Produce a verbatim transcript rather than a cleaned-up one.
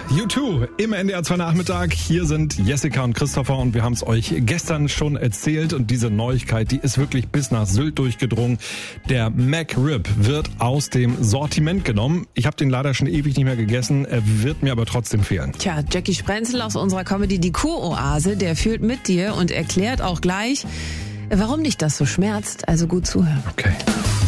U zwei im N D R zwei Nachmittag. Hier sind Jessica und Christopher und wir haben es euch gestern schon erzählt und diese Neuigkeit, die ist wirklich bis nach Sylt durchgedrungen. Der McRib wird aus dem Sortiment genommen. Ich habe den leider schon ewig nicht mehr gegessen, er wird mir aber trotzdem fehlen. Tja, Jackie Sprenzel aus unserer Comedy Die Kuroase, der fühlt mit dir und erklärt auch gleich, warum dich das so schmerzt. Also gut zuhören. Okay.